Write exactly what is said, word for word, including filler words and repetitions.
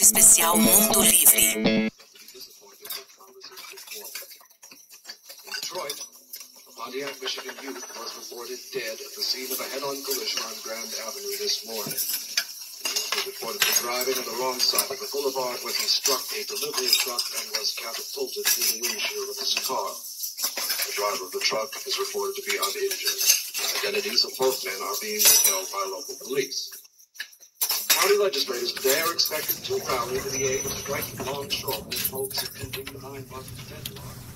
Especial Mundo Livre. Detroit, a Pontiac, Michigan youth was reported dead at the scene of a head-on collision on Grand Avenue this morning. The youth was reportedly driving on the wrong side of the boulevard when he struck a delivery truck and was catapulted through the windshield of his car. The driver of the truck is reported to be uninjured. The identities of both men are being withheld by local police. County legislators today are expected to rally to the aid of striking longshoremen in hopes of ending the nine-month deadlock.